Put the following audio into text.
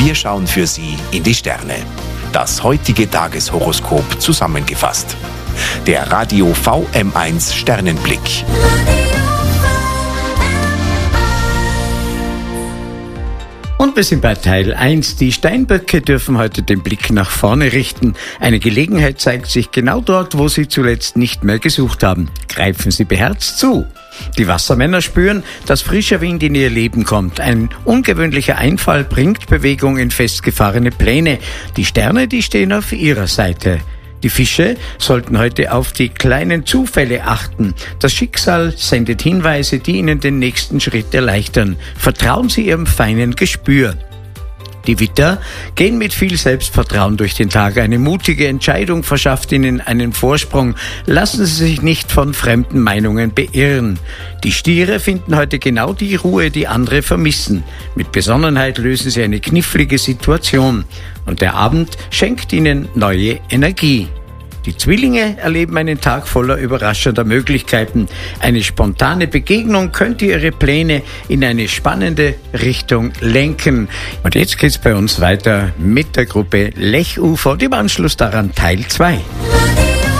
Wir schauen für Sie in die Sterne. Das heutige Tageshoroskop zusammengefasst. Der Radio VM1 Sternenblick. Und wir sind bei Teil 1. Die Steinböcke dürfen heute den Blick nach vorne richten. Eine Gelegenheit zeigt sich genau dort, wo Sie zuletzt nicht mehr gesucht haben. Greifen Sie beherzt zu. Die Wassermänner spüren, dass frischer Wind in ihr Leben kommt. Ein ungewöhnlicher Einfall bringt Bewegung in festgefahrene Pläne. Die Sterne, die stehen auf ihrer Seite. Die Fische sollten heute auf die kleinen Zufälle achten. Das Schicksal sendet Hinweise, die ihnen den nächsten Schritt erleichtern. Vertrauen Sie Ihrem feinen Gespür. Die Widder gehen mit viel Selbstvertrauen durch den Tag. Eine mutige Entscheidung verschafft ihnen einen Vorsprung. Lassen Sie sich nicht von fremden Meinungen beirren. Die Stiere finden heute genau die Ruhe, die andere vermissen. Mit Besonnenheit lösen sie eine knifflige Situation. Und der Abend schenkt ihnen neue Energie. Die Zwillinge erleben einen Tag voller überraschender Möglichkeiten. Eine spontane Begegnung könnte ihre Pläne in eine spannende Richtung lenken. Und jetzt geht's bei uns weiter mit der Gruppe Lechufer und im Anschluss daran Teil 2.